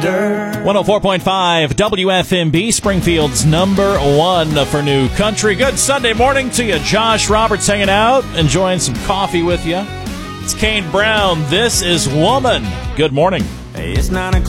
104.5 WFMB, Springfield's number one for new country. Good Sunday morning to you. Josh Roberts hanging out, enjoying some coffee with you. It's Kane Brown. This is Woman. Good morning. Hey, it's 9 o'clock.